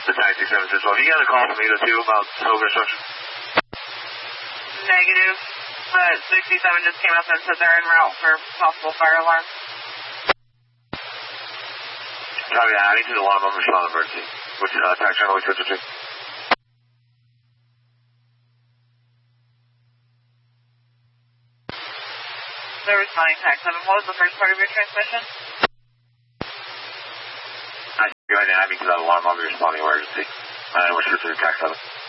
The taxi 712. You got a call from Edo too about snow construction? Negative, but 67 just came up and said they're en route for possible fire alarm. Copy that. I need to alarm on respond emergency. Which taxi channel we switch to? They're responding tax 7. What was the first part of your transmission? I need to alarm on me responding emergency. I know we're switching to tax 7.